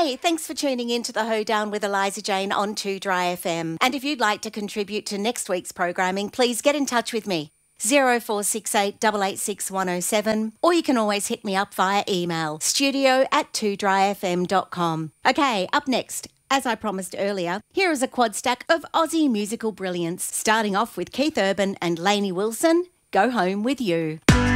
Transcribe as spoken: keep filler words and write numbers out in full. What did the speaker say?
Hey, thanks for tuning in to the Hoedown with Eliza Jane on two Dry F M. And if you'd like to contribute to next week's programming, please get in touch with me. zero four six eight eight eight six one zero seven, or you can always hit me up via email, studio at two dry f m dot com. Okay, up next, as I promised earlier, here is a quad stack of Aussie musical brilliance, starting off with Keith Urban and Lainey Wilson, Go Home With You.